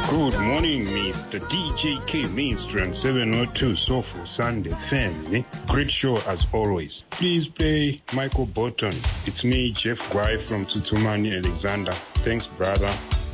Good morning, Mr. DJ K Ministry and 702 Soulful Sunday family. Great show as always. Please play Michael Bolton. It's me, Jeff Guy from Tutumani, Alexander. Thanks, brother.